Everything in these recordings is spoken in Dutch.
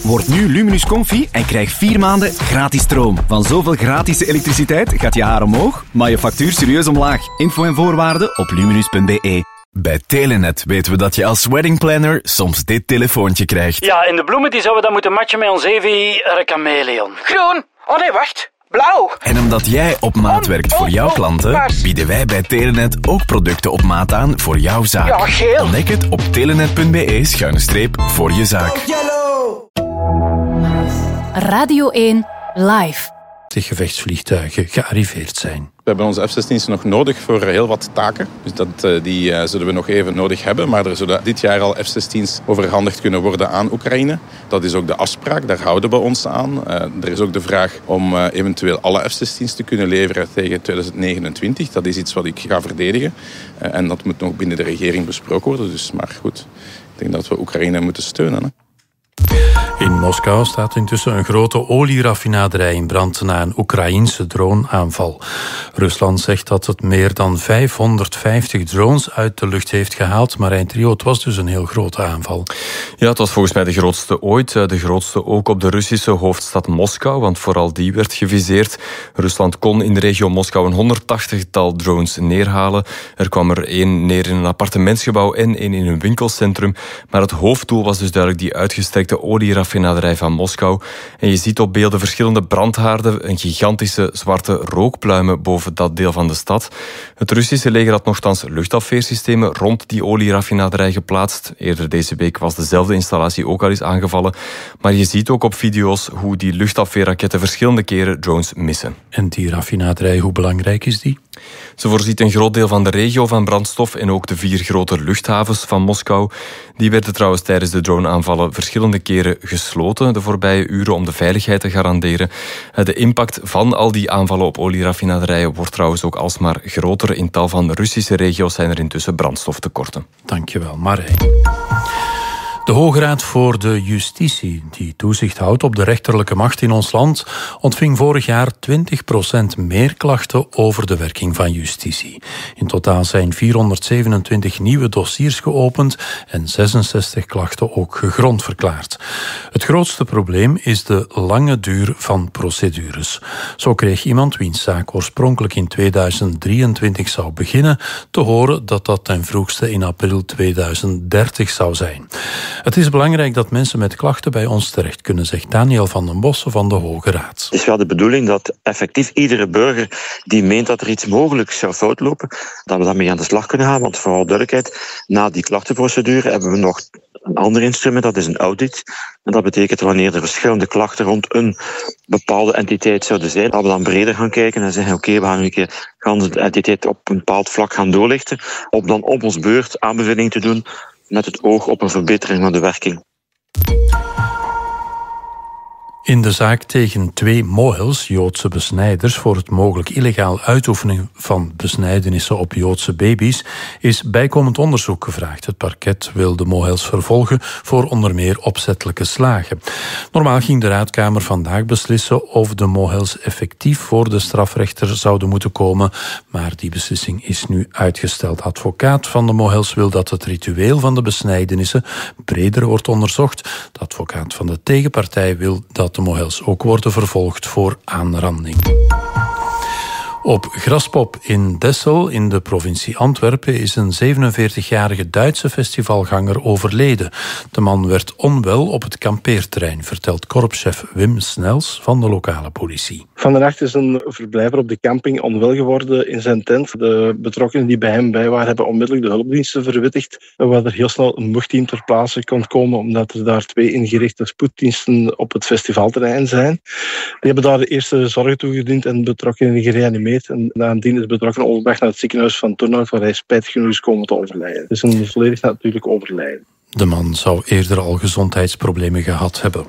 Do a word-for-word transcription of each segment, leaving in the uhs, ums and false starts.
Word nu Luminus Comfy en krijg vier maanden gratis stroom. Van zoveel gratis elektriciteit gaat je haar omhoog, maar je factuur serieus omlaag. Info en voorwaarden op luminus punt b e. Bij Telenet weten we dat je als weddingplanner soms dit telefoontje krijgt. Ja, en de bloemen die zouden we dan moeten matchen met ons Evi Chameleon. Groen. Oh nee, wacht. Blauw. En omdat jij op maat werkt voor jouw klanten, bieden wij bij Telenet ook producten op maat aan voor jouw zaak. Ja, geel. Ontdek het op telenet punt b e schuine streep voor je zaak. Radio één Live. De gevechtsvliegtuigen gearriveerd zijn. We hebben onze F zestien nog nodig voor heel wat taken. Dus dat, die uh, zullen we nog even nodig hebben. Maar er zullen dit jaar al F zestien's overhandigd kunnen worden aan Oekraïne. Dat is ook de afspraak, daar houden we ons aan. Uh, er is ook de vraag om uh, eventueel alle F zestien's te kunnen leveren tegen twintig negenentwintig. Dat is iets wat ik ga verdedigen. Uh, en dat moet nog binnen de regering besproken worden. Dus, maar goed, ik denk dat we Oekraïne moeten steunen. Hè. In Moskou staat intussen een grote olieraffinaderij in brand na een Oekraïense droneaanval. Rusland zegt dat het meer dan vijfhonderdvijftig drones uit de lucht heeft gehaald. Marijn Trio, het was dus een heel grote aanval. Ja, het was volgens mij de grootste ooit. De grootste ook op de Russische hoofdstad Moskou, want vooral die werd geviseerd. Rusland kon in de regio Moskou een honderdtachtigtal drones neerhalen. Er kwam er één neer in een appartementsgebouw en één in een winkelcentrum. Maar het hoofddoel was dus duidelijk die uitgestrekte olieraffinaderij van Moskou. En je ziet op beelden verschillende brandhaarden, een gigantische zwarte rookpluimen boven dat deel van de stad. Het Russische leger had nochtans luchtafweersystemen rond die olieraffinaderij geplaatst. Eerder deze week was dezelfde installatie ook al eens aangevallen. Maar je ziet ook op video's hoe die luchtafweerraketten verschillende keren drones missen. En die raffinaderij, hoe belangrijk is die? Ze voorziet een groot deel van de regio van brandstof en ook de vier grote luchthavens van Moskou. Die werden trouwens tijdens de droneaanvallen verschillende keren gesloten de voorbije uren om de veiligheid te garanderen. De impact van al die aanvallen op olieraffinaderijen wordt trouwens ook alsmaar groter. In tal van Russische regio's zijn er intussen brandstoftekorten. Dankjewel, Marijn. De Hoge Raad voor de Justitie, die toezicht houdt op de rechterlijke macht in ons land, ontving vorig jaar twintig procent meer klachten over de werking van justitie. In totaal zijn vierhonderdzevenentwintig nieuwe dossiers geopend en zesenzestig klachten ook gegrond verklaard. Het grootste probleem is de lange duur van procedures. Zo kreeg iemand wiens zaak oorspronkelijk in tweeduizend drieëntwintig zou beginnen te horen dat dat ten vroegste in april tweeduizend dertig zou zijn. Het is belangrijk dat mensen met klachten bij ons terecht kunnen, zegt Daniel van den Bossen van de Hoge Raad. Het is wel de bedoeling dat effectief iedere burger die meent dat er iets mogelijk zou foutlopen, dat we daarmee aan de slag kunnen gaan. Want voor alle duidelijkheid, na die klachtenprocedure hebben we nog een ander instrument, dat is een audit. En dat betekent wanneer er verschillende klachten rond een bepaalde entiteit zouden zijn, dat we dan breder gaan kijken en zeggen, oké, okay, we gaan nu een keer de entiteit op een bepaald vlak gaan doorlichten, om dan op ons beurt aanbeveling te doen met het oog op een verbetering van de werking. In de zaak tegen twee mohels, Joodse besnijders, voor het mogelijk illegaal uitoefenen van besnijdenissen op Joodse baby's, is bijkomend onderzoek gevraagd. Het parket wil de mohels vervolgen voor onder meer opzettelijke slagen. Normaal ging de raadkamer vandaag beslissen of de mohels effectief voor de strafrechter zouden moeten komen, maar die beslissing is nu uitgesteld. Advocaat van de mohels wil dat het ritueel van de besnijdenissen breder wordt onderzocht. De advocaat van de tegenpartij wil dat de mohels ook worden vervolgd voor aanranding. Op Graspop in Dessel, in de provincie Antwerpen, is een zevenenveertigjarige Duitse festivalganger overleden. De man werd onwel op het kampeerterrein, vertelt korpschef Wim Snels van de lokale politie. Van de nacht is een verblijver op de camping onwel geworden in zijn tent. De betrokkenen die bij hem bij waren, hebben onmiddellijk de hulpdiensten verwittigd, waar er heel snel een mochtteam ter plaatse kon komen, omdat er daar twee ingerichte spoeddiensten op het festivalterrein zijn. Die hebben daar de eerste zorgen toegediend en betrokkenen gereanimeerd. En nadien is betrokken overgebracht naar het ziekenhuis van Turnhout, waar hij spijtig genoeg is komen te overlijden. Het is een volledig natuurlijk overlijden. De man zou eerder al gezondheidsproblemen gehad hebben.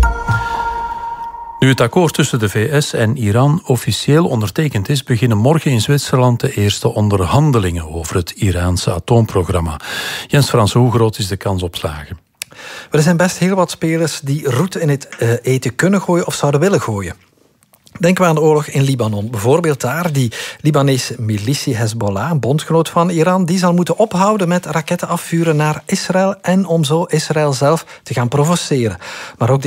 Nu het akkoord tussen de V S en Iran officieel ondertekend is, beginnen morgen in Zwitserland de eerste onderhandelingen over het Iraanse atoomprogramma. Jens Fransen, hoe groot is de kans op slagen? Er zijn best heel wat spelers die roet in het uh, eten kunnen gooien of zouden willen gooien. Denken we aan de oorlog in Libanon. Bijvoorbeeld daar, die Libanese militie Hezbollah, een bondgenoot van Iran, die zal moeten ophouden met raketten afvuren naar Israël en om zo Israël zelf te gaan provoceren. Maar ook de